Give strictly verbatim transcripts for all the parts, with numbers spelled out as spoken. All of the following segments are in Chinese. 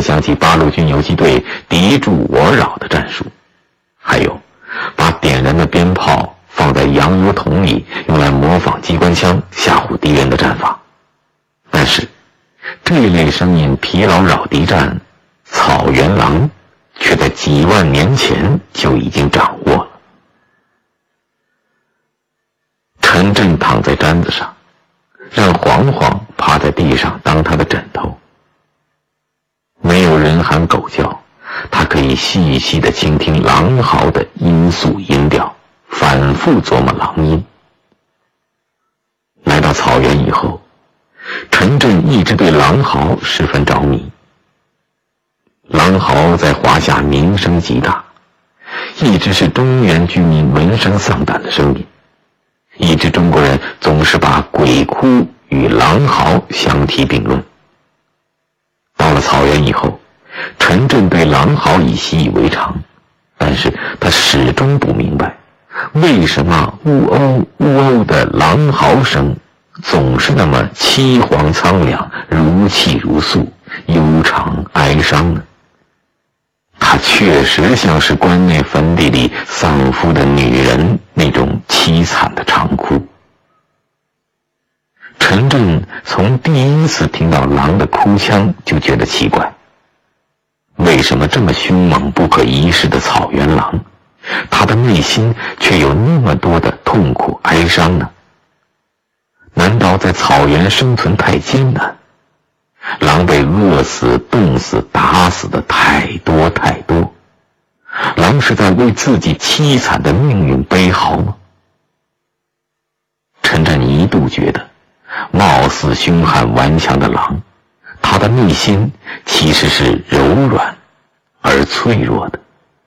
想起八路军游击队敌驻我扰的战术，还有把点燃的鞭炮放在洋油桶里用来模仿机关枪吓唬敌人的战法。但是这类声音疲劳扰敌战，草原狼却在几万年前就已经掌握了。陈震躺在毡子上，让黄黄趴在地上当他的枕头。没有人喊狗叫，他可以细细地倾听狼嚎的音素音调，反复琢磨狼音。来到草原以后，陈震一直对狼嚎十分着迷。狼嚎在华夏名声极大，一直是中原居民闻声丧胆的声音，以致中国人总是把鬼哭与狼嚎相提并论。到了草原以后，陈震对狼嚎已习以为常，但是他始终不明白，为什么呜哦呜哦的狼嚎声总是那么凄惶苍凉，如泣如诉，悠长哀伤呢？它确实像是关内坟地里丧夫的女人那种凄惨的长哭。陈震从第一次听到狼的哭腔就觉得奇怪，为什么这么凶猛不可一世的草原狼，他的内心却有那么多的痛苦哀伤呢？难道在草原生存太艰难，狼被饿死、冻死、打死的太多太多，狼是在为自己凄惨的命运悲嚎吗？陈震一度觉得，貌似凶悍顽强的狼，他的内心其实是柔软而脆弱的。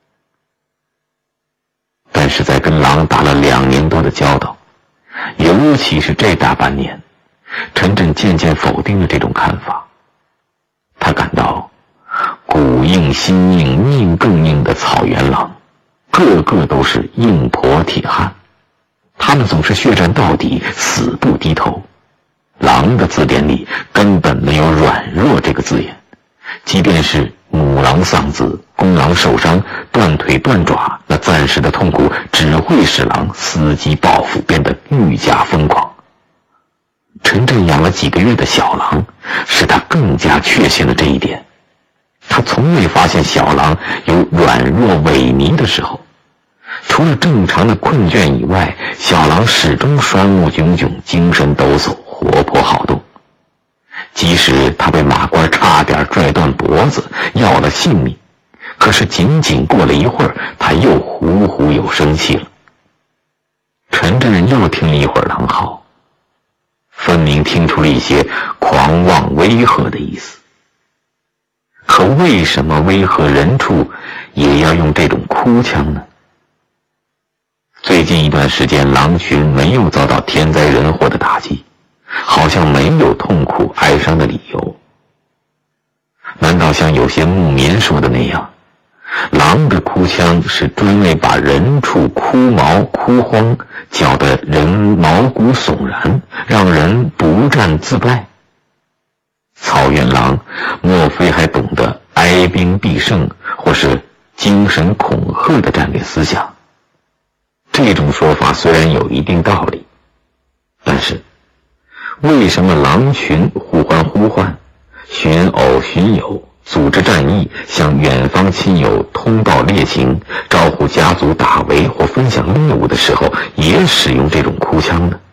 但是在跟狼打了两年多的交道，尤其是这大半年，陈震渐渐否定了这种看法。他感到骨硬心硬命更硬的草原狼，个个都是硬婆铁汉，他们总是血战到底，死不低头。狼的字典里根本没有软弱这个字眼，即便是母狼丧子、公狼受伤、断腿断爪，那暂时的痛苦只会使狼伺机报复，变得愈加疯狂。陈震养了几个月的小狼，使他更加确信了这一点。他从没发现小狼有软弱萎靡的时候，除了正常的困倦以外，小狼始终双目炯炯，精神抖擞，活泼好动。即使他被马官差点拽断脖子，要了性命，可是仅仅过了一会儿，他又虎虎有生气了。陈震又听了一会儿狼嚎，分明听出了一些狂妄威吓的意思。可为什么威吓人处也要用这种哭腔呢？最近一段时间，狼群没有遭到天灾人祸的打击，好像没有痛苦哀伤的理由。难道像有些牧民说的那样，狼的哭腔是专为把人畜哭毛哭慌，搅得人毛骨悚然，让人不战自败？草原狼莫非还懂得哀兵必胜或是精神恐吓的战略思想？这种说法虽然有一定道理，但是为什么狼群互欢呼唤，寻偶寻友，组织战役，向远方亲友通报猎情，招呼家族打围或分享猎物的时候也使用这种哭腔呢？